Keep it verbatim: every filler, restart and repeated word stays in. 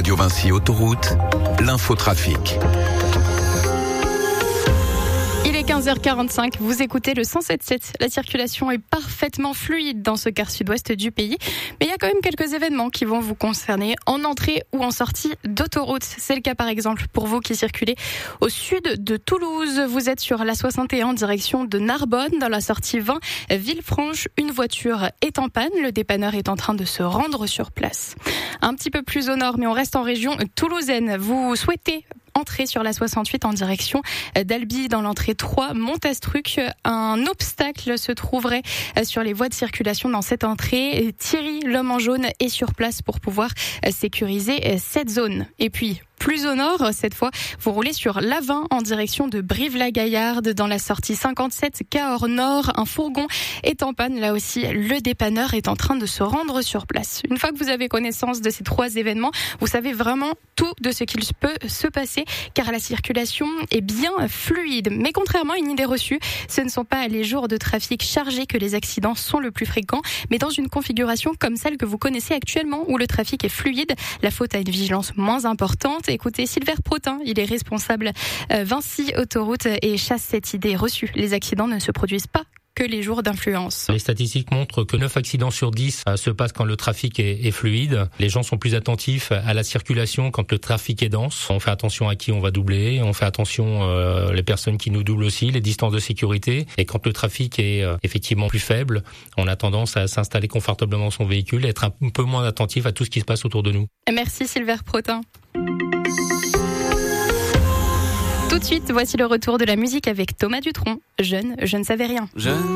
Radio Vinci Autoroute, l'infotrafic. Il est quinze heures quarante-cinq, vous écoutez le cent sept sept. La circulation est parfaitement fluide dans ce quart sud-ouest du pays. Mais il y a quand même quelques événements qui vont vous concerner en entrée ou en sortie d'autoroute. C'est le cas par exemple pour vous qui circulez au sud de Toulouse. Vous êtes sur la soixante et un en direction de Narbonne. Dans la sortie vingt, Villefranche, une voiture est en panne. Le dépanneur est en train de se rendre sur place. Un petit peu plus au nord, mais on reste en région toulousaine. Vous souhaitez entrer sur la soixante-huit en direction d'Albi dans l'entrée trois, Montastruc. Un obstacle se trouverait sur les voies de circulation dans cette entrée. Thierry, l'homme en jaune, est sur place pour pouvoir sécuriser cette zone. Et puis, plus au nord, cette fois, vous roulez sur l'A vingt en direction de Brive-la-Gaillarde. Dans la sortie cinquante-sept, Cahors Nord, un fourgon est en panne. Là aussi, le dépanneur est en train de se rendre sur place. Une fois que vous avez connaissance de ces trois événements, vous savez vraiment tout de ce qu'il peut se passer, car la circulation est bien fluide. Mais contrairement à une idée reçue, ce ne sont pas les jours de trafic chargés que les accidents sont le plus fréquents, mais dans une configuration comme celle que vous connaissez actuellement, où le trafic est fluide, la faute à une vigilance moins importante. Écoutez, Sylvain Protin, il est responsable euh, Vinci Autoroute et chasse cette idée reçue. Les accidents ne se produisent pas que les jours d'influence. Les statistiques montrent que neuf accidents sur dix se passent quand le trafic est, est fluide. Les gens sont plus attentifs à la circulation quand le trafic est dense. On fait attention à qui on va doubler, on fait attention euh, les personnes qui nous doublent aussi, les distances de sécurité. Et quand le trafic est euh, effectivement plus faible, on a tendance à s'installer confortablement dans son véhicule et être un peu moins attentif à tout ce qui se passe autour de nous. Merci Sylvain Protin. Tout de suite, voici le retour de la musique avec Thomas Dutronc. Jeune, je ne savais rien. Jeune.